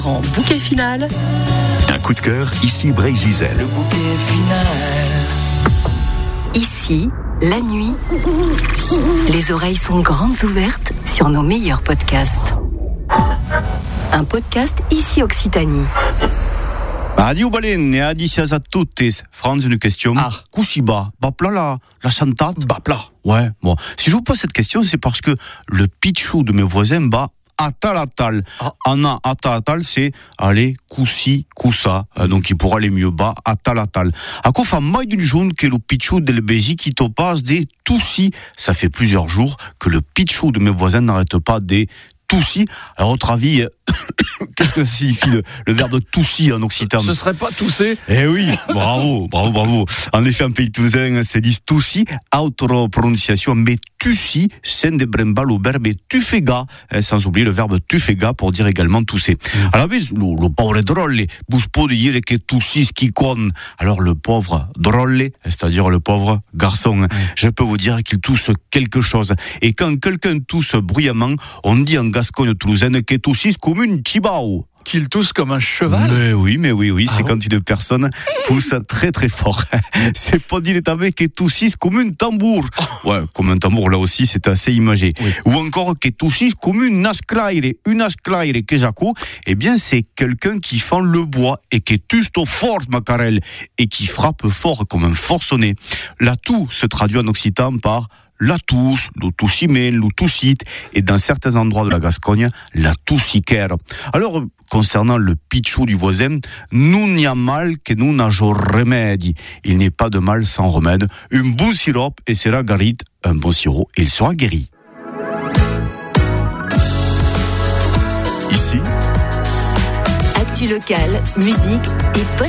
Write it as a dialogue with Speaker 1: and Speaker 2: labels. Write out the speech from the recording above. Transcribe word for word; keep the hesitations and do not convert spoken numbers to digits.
Speaker 1: En bouquet final.
Speaker 2: Un coup de cœur, ici Brésil.
Speaker 3: Le bouquet final.
Speaker 4: Ici, la nuit, les oreilles sont grandes ouvertes sur nos meilleurs podcasts. Un podcast Ici Occitanie.
Speaker 5: Adieu Balen, et adicias a toutes. Franz, une question.
Speaker 6: Ah.
Speaker 5: Kusiba, bapla la, la santat.
Speaker 6: Bapla.
Speaker 5: Ouais, bon. Si je vous pose cette question, c'est parce que le pitchou de mes voisins bat atalatal.
Speaker 6: Ah.
Speaker 5: Anna atalatal, c'est aller kusi kusa. Euh, donc il pourra aller mieux bas atalatal. À quoi fait mai d'une journée que le pitchou de l'Ebézi qui te passe des toussis. Ça fait plusieurs jours que le pitchou de mes voisins n'arrête pas des toussis. Alors, à votre avis, qu'est-ce que ça signifie le, le verbe toussi en occitan?
Speaker 6: Ce serait pas tousser?
Speaker 5: Eh oui, bravo, bravo, bravo. En effet, en pays toulousain, c'est dit toussi, autre prononciation, mais tussi, c'est de brembal au verbe tufega, sans oublier le verbe tufega pour dire également tousser. Alors, oui, le, le pauvre drôle, bouge pas de dire que toussi ce qui conne. Alors, le pauvre drôle, c'est-à-dire le pauvre garçon, je peux vous dire qu'il tousse quelque chose. Et quand quelqu'un tousse bruyamment, on dit en Gascogne toulousaine que toussis comme une tibao.
Speaker 6: Qu'il tousse comme un cheval?
Speaker 5: Mais oui, mais oui, oui,
Speaker 6: Ah
Speaker 5: c'est
Speaker 6: bon?
Speaker 5: quand une personne pousse très très fort. C'est pas dit les tamés que toussis comme un tambour. Ouais, comme un tambour, là aussi, c'est assez imagé.
Speaker 6: Oui.
Speaker 5: Ou encore que toussis comme une asclaire. Une asclaire, que j'accou, eh bien, c'est quelqu'un qui fend le bois et qui tuste fort, macarel, et qui frappe fort comme un forcené. La toux se traduit en occitan par la tousse, le toussimène, le toussite, et dans certains endroits de la Gascogne, la toussiquère. Alors, concernant le pitchou du voisin, nous n'y a mal que nous n'ageons remède. Il n'est pas de mal sans remède. Un bon sirop et sera guéri. Un bon sirop et il sera guéri.
Speaker 2: Ici,
Speaker 4: Actu locale, musique et podcast.